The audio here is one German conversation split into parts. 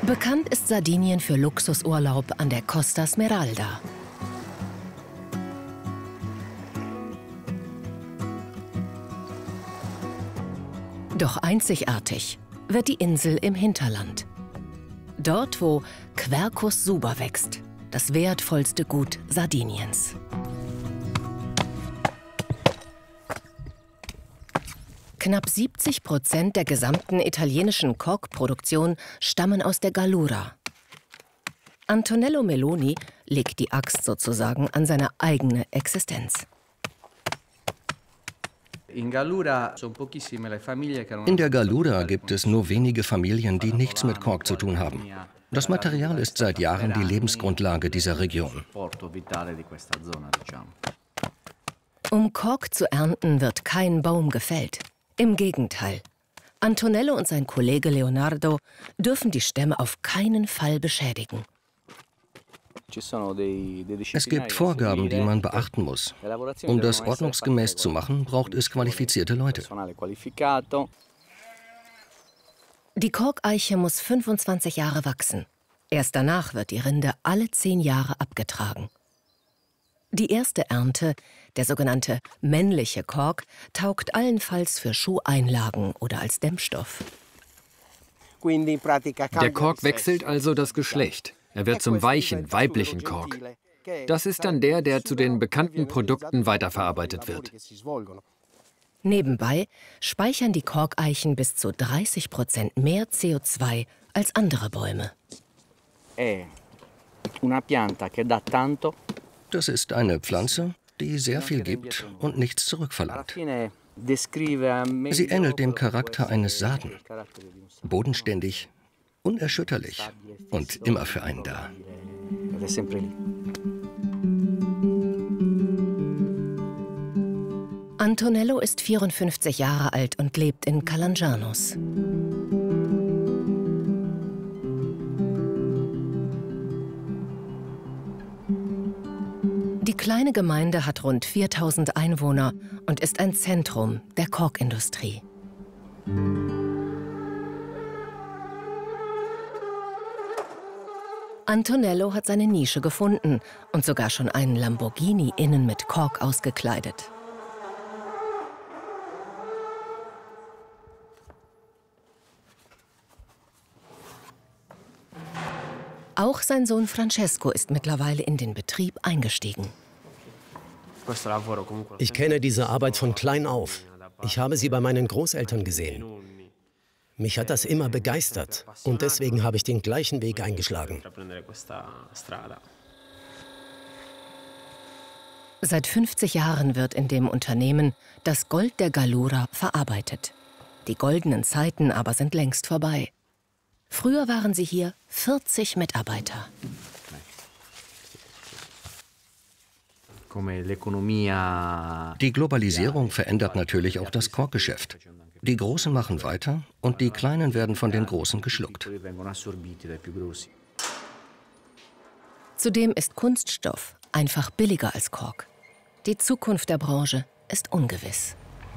Bekannt ist Sardinien für Luxusurlaub an der Costa Smeralda. Doch einzigartig wird die Insel im Hinterland. Dort, wo Quercus suber wächst, das wertvollste Gut Sardiniens. Knapp 70% der gesamten italienischen Korkproduktion stammen aus der Gallura. Antonello Meloni legt die Axt sozusagen an seine eigene Existenz. In der Gallura gibt es nur wenige Familien, die nichts mit Kork zu tun haben. Das Material ist seit Jahren die Lebensgrundlage dieser Region. Um Kork zu ernten, wird kein Baum gefällt. Im Gegenteil. Antonello und sein Kollege Leonardo dürfen die Stämme auf keinen Fall beschädigen. Es gibt Vorgaben, die man beachten muss. Um das ordnungsgemäß zu machen, braucht es qualifizierte Leute. Die Korkeiche muss 25 Jahre wachsen. Erst danach wird die Rinde alle 10 Jahre abgetragen. Die erste Ernte, der sogenannte männliche Kork, taugt allenfalls für Schuheinlagen oder als Dämmstoff. Der Kork wechselt also das Geschlecht. Er wird zum weichen, weiblichen Kork. Das ist dann der zu den bekannten Produkten weiterverarbeitet wird. Nebenbei speichern die Korkeichen bis zu 30% mehr CO2 als andere Bäume. Das ist eine Pflanze, die sehr viel gibt und nichts zurückverlangt. Sie ähnelt dem Charakter eines Sarden. Bodenständig, unerschütterlich und immer für einen da. Antonello ist 54 Jahre alt und lebt in Calangianus. Die kleine Gemeinde hat rund 4000 Einwohner und ist ein Zentrum der Korkindustrie. Antonello hat seine Nische gefunden und sogar schon einen Lamborghini innen mit Kork ausgekleidet. Auch sein Sohn Francesco ist mittlerweile in den Betrieb eingestiegen. Ich kenne diese Arbeit von klein auf. Ich habe sie bei meinen Großeltern gesehen. Mich hat das immer begeistert und deswegen habe ich den gleichen Weg eingeschlagen. Seit 50 Jahren wird in dem Unternehmen das Gold der Gallura verarbeitet. Die goldenen Zeiten aber sind längst vorbei. Früher waren sie hier 40 Mitarbeiter. Die Globalisierung verändert natürlich auch das Korkgeschäft. Die Großen machen weiter und die Kleinen werden von den Großen geschluckt. Zudem ist Kunststoff einfach billiger als Kork. Die Zukunft der Branche ist ungewiss.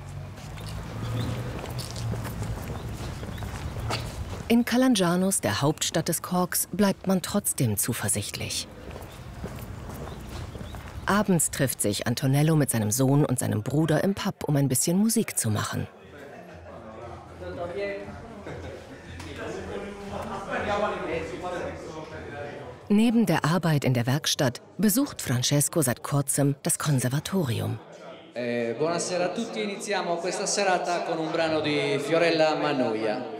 In Calangianus, der Hauptstadt des Korks, bleibt man trotzdem zuversichtlich. Abends trifft sich Antonello mit seinem Sohn und seinem Bruder im Pub, um ein bisschen Musik zu machen. Neben der Arbeit in der Werkstatt besucht Francesco seit kurzem das Konservatorium. Buonasera a tutti, iniziamo questa serata con un brano di Fiorella Mannoia.